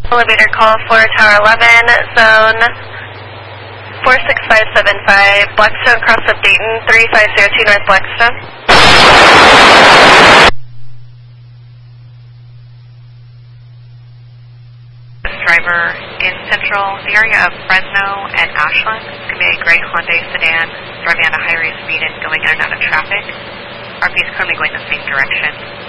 Elevator call for Tower 11, zone 46575, Blackstone, cross up Dayton, 3502 North Blackstone. This driver in central, the area of Fresno and Ashland. It's going to be a gray Hyundai sedan driving at a high rate of speed and going in and out of traffic. RP is currently going the same direction.